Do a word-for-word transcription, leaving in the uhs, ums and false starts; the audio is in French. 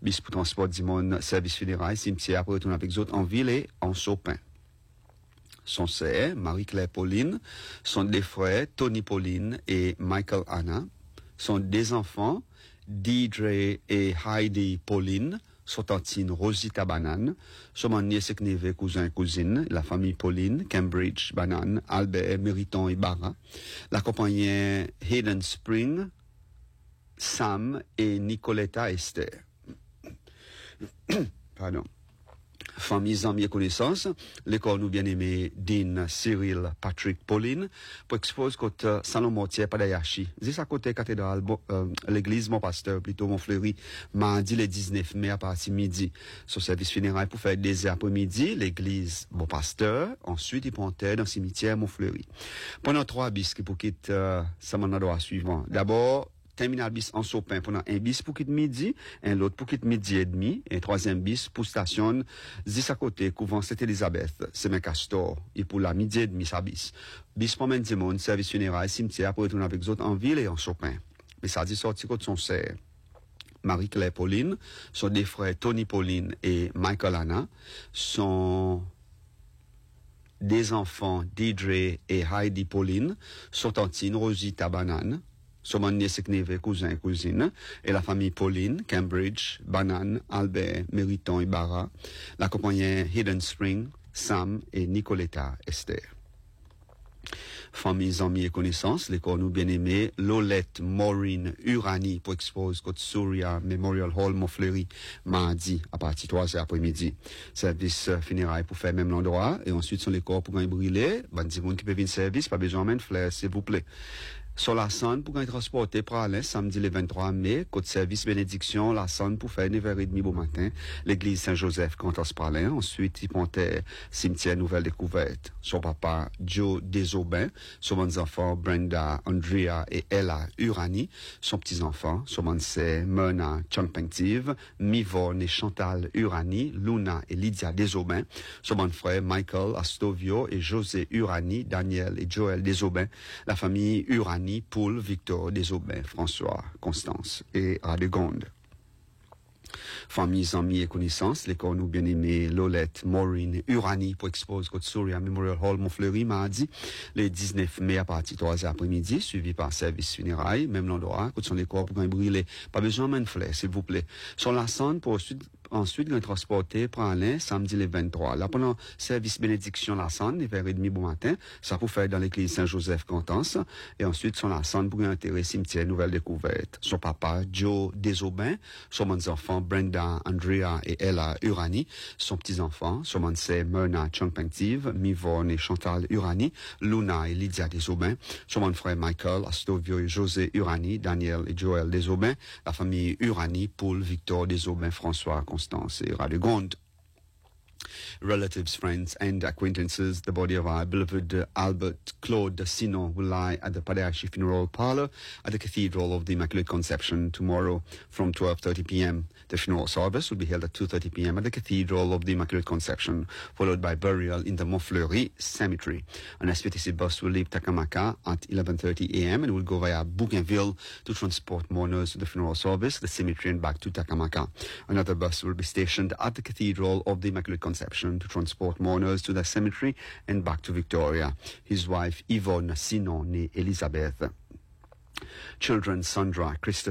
bis pour transport du monde, service funérailles, cimetière pour retourner avec les autres en ville et en Sopin. Son sœur, Marie-Claire Pauline, son deux frères, Tony Pauline et Michael Anna, sont des enfants, Deidre et Heidi Pauline, son tantine Rosita Banane, son nièce et neveu, cousin et cousine, la famille Pauline, Cambridge Banane, Albert, Mériton et Barra, la compagnie Hayden Spring, Sam et Nicoletta Esther. Pardon. Famille, amis et connaissances, l'école nous bien-aimé Dean, Cyril, Patrick, Pauline, pour exposer côté Salon Mortier, Padayashi. C'est à côté cathédrale, euh, l'église, mon pasteur, plutôt mon fleuri, mardi le dix-neuf mai à partir midi. Son service funéraire pour faire des après-midi, l'église, mon pasteur, ensuite il pontait dans le cimetière, mon fleuri. Pendant trois bis qui pour quitter, euh, ça m'en a suivant. D'abord, terminal bis en Sopin pendant un bis pour quitter midi, un l'autre pour quitter midi et demi, et un troisième bis pour station dix à côté, couvent Sainte-Élisabeth, c'est Castor, et pour la midi et demi, ça bis. Bis pour mener du monde, service funéraire, cimetière pour retourner avec les autres en ville et en Sopin. Mais ça dit sorti contre son sœur. Marie-Claire Pauline, son deux frères Tony Pauline et Michael Anna, sont des enfants Deidre et Heidi Pauline, son tantine Rosita Banane, son nièce et neveu, cousin et cousine, et la famille Pauline, Cambridge, Banane, Albert, Mériton et Barra, la compagnie Hidden Spring, Sam et Nicoletta Esther. Famille, amis et connaissances, l'école nous bien-aimés, Lolette, Maureen, Urani, pour expose côte Souria Memorial Hall, Montfleury, mardi, à partir de trois heures après-midi. Service euh, funérailles pour faire même l'endroit, et ensuite sur l'école pour gagner brûler, ben, dis monde qui peut venir service, pas besoin de fleurs, s'il vous plaît. Sur la sonde pour gagner transporter par Alain, samedi le vingt-trois mai, côte service bénédiction, la sonde pour faire neuf heures trente au matin, l'église Saint-Joseph, Cantos Parlin. Ensuite, il pontait cimetière Nouvelle Découverte. Son papa, Joe Desaubin, son bons enfants, Brenda, Andrea et Ella Urani, son petits-enfants, son bonne sœur, Mona Changpengtive, Mivonne et Chantal Urani, Luna et Lydia Desaubin, son bon frère, Michael Astovio et José Urani, Daniel et Joël Desaubin, la famille Urani, Paul, Victor, Desaubin, François, Constance et Radegonde. Familles, amis et connaissances, l'école nous bien-aimés, Lolette, Maureen, Urani, pour expose côte Souria Memorial Hall, Montfleury, mardi, le dix-neuf mai à partir de trois heures après-midi, suivi par service funérailles, même l'endroit, côte son l'école pour brûler. Pas besoin de fleurs, s'il vous plaît. Sur la sonde pour ensuite, ensuite, nous transporter pour Alain, samedi le vingt-trois. Là, pendant service bénédiction, la sonde, neuf heures trente bon matin, ça pour faire dans l'église Saint-Joseph, Cantos, et ensuite, sur la sonde pour intérêt cimetière Nouvelle Découverte. Son papa, Joe Desaubin, son bons enfants, Brenda, Andrea et Ella Urani, son petits-enfants, son bonne sœur, Mona Changpengtive, Mivonne et Chantal Urani, Luna et Lydia Desaubin, son bon frère Michael, Astovio et José Urani, Daniel et Joël Desaubin, la famille Urani, Paul, Victor Desaubin, François, Constance et Radegonde. Relatives, friends, and acquaintances, the body of our beloved Albert Claude Sinon will lie at the Padayashi Funeral Parlor at the Cathedral of the Immaculate Conception tomorrow from twelve thirty p.m. The funeral service will be held at two thirty p.m. at the Cathedral of the Immaculate Conception, followed by burial in the Montfleury Cemetery. An S P T C bus will leave Takamaka at eleven thirty a.m. and will go via Bougainville to transport mourners to the funeral service, the cemetery, and back to Takamaka. Another bus will be stationed at the Cathedral of the Immaculate Conception to transport mourners to the cemetery and back to Victoria. His wife Yvonne Sinon, née Elizabeth. Children Sandra, Christopher